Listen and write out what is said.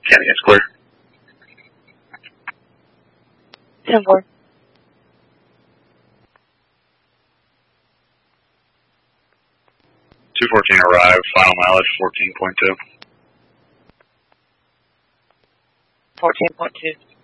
County, it's clear. 10-4. 214 arrived, final mileage 14.2. 14.2.